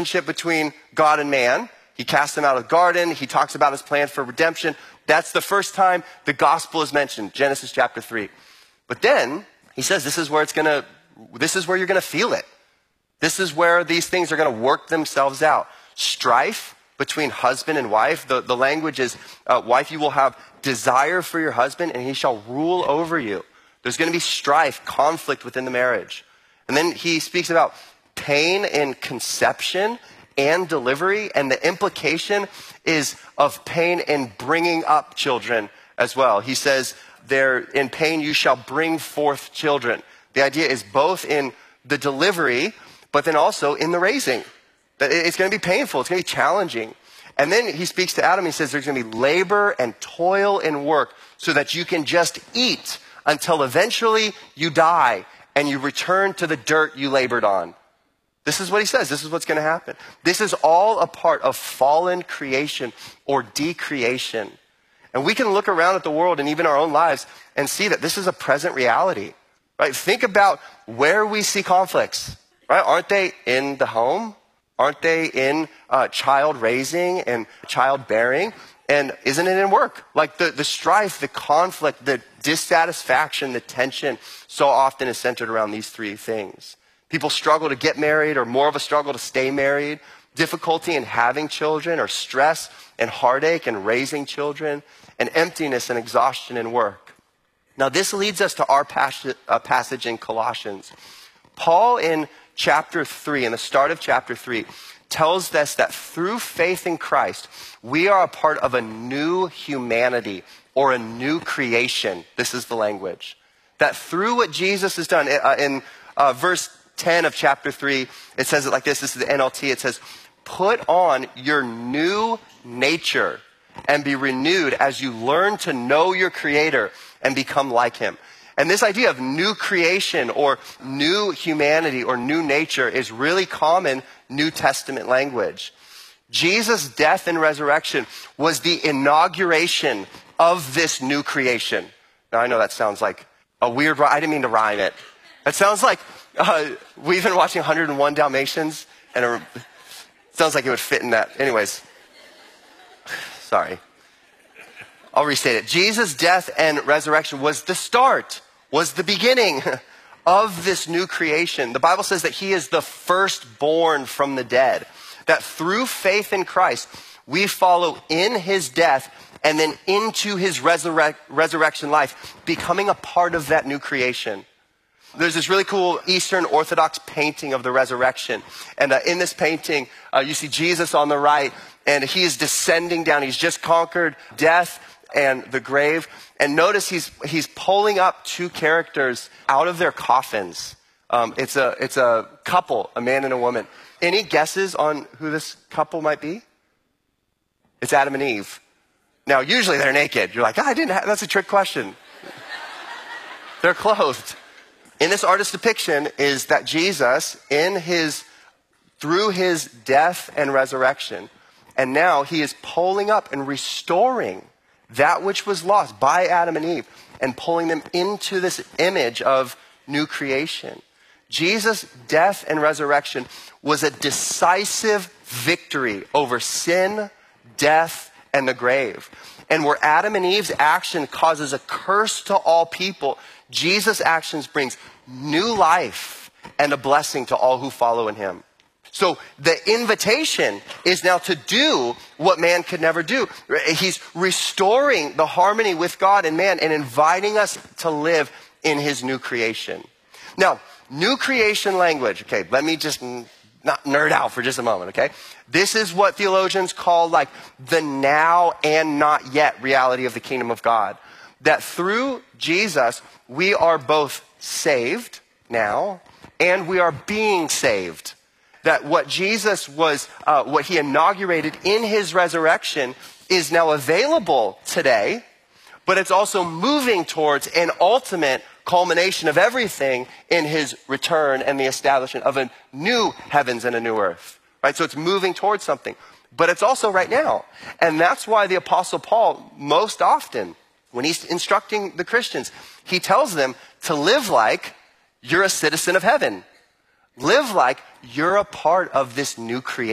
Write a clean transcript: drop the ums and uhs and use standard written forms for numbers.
relationship between God and man. He cast him out of the garden. He talks about his plan for redemption. That's the first time the gospel is mentioned, Genesis chapter 3. But then he says this is where you're going to feel it. This is where these things are going to work themselves out. Strife between husband and wife. The language is, wife, you will have desire for your husband and he shall rule over you. There's going to be strife, conflict within the marriage. And then he speaks about pain in conception and delivery. And the implication is of pain in bringing up children as well. He says, there in pain you shall bring forth children. The idea is both in the delivery, but then also in the raising. That it's going to be painful. It's going to be challenging. And then he speaks to Adam. He says there's going to be labor and toil and work so that you can just eat until eventually you die and you return to the dirt you labored on. This is what he says. This is what's going to happen. This is all a part of fallen creation or decreation. And we can look around at the world and even our own lives and see that this is a present reality. Right? Think about where we see conflicts. Right? Aren't they in the home? Aren't they in child raising and child bearing? And isn't it in work? Like the strife, the conflict, the dissatisfaction, the tension so often is centered around these three things. People struggle to get married or more of a struggle to stay married, difficulty in having children or stress and heartache in raising children, and emptiness and exhaustion in work. Now this leads us to our passage in Colossians. Paul in chapter 3, in the start of chapter 3, tells us that through faith in Christ, we are a part of a new humanity or a new creation. This is the language. That through what Jesus has done, in verse 10 of chapter 3, it says it like this. This is the NLT. It says, put on your new nature and be renewed as you learn to know your Creator and become like Him. And this idea of new creation or new humanity or new nature is really common New Testament language. Jesus' death and resurrection was the inauguration of this new creation. Now I know that sounds like a weird, I didn't mean to rhyme it. It sounds like we've been watching 101 Dalmatians and it sounds like it would fit in that. Anyways, sorry. I'll restate it. Jesus' death and resurrection was the start, was the beginning of this new creation. The Bible says that He is the firstborn from the dead. That through faith in Christ, we follow in His death and then into His resurrection life, becoming a part of that new creation. There's this really cool Eastern Orthodox painting of the resurrection. And in this painting, you see Jesus on the right, and He is descending down. He's just conquered death and the grave. And notice he's pulling up two characters out of their coffins. It's a couple, a man and a woman. Any guesses on who this couple might be? It's Adam and Eve. Now, usually they're naked. You're like, that's a trick question. They're clothed. In this artist's depiction is that Jesus, through His death and resurrection, and now He is pulling up and restoring that which was lost by Adam and Eve and pulling them into this image of new creation. Jesus' death and resurrection was a decisive victory over sin, death, and the grave. And where Adam and Eve's action causes a curse to all people, Jesus' actions brings new life and a blessing to all who follow in Him. So the invitation is now to do what man could never do. He's restoring the harmony with God and man and inviting us to live in His new creation. Now, new creation language. Okay, let me just not nerd out for just a moment, okay? This is what theologians call like the now and not yet reality of the kingdom of God. That through Jesus, we are both saved now and we are being saved. That what Jesus was, what He inaugurated in His resurrection is now available today, but it's also moving towards an ultimate culmination of everything in His return and the establishment of a new heavens and a new earth. Right? So it's moving towards something, but it's also right now. And that's why the Apostle Paul, most often, when he's instructing the Christians, he tells them to live like you're a citizen of heaven. Live like you're a part of this new creation.